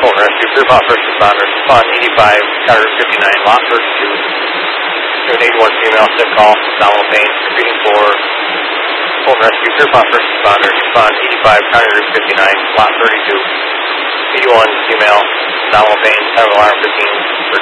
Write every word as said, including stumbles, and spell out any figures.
Fulton Rescue, Pierpont First Responders, respond eighty-five, County Route fifty-nine, lot thirty-two. Two eighty-one female, sick call, abdominal pain, reading for Fulton Rescue, Pierpont First Responders, respond eighty-five, County Route fifty-nine, lot thirty-two. eighty-one female, abdominal pain, time of alarm fifteen,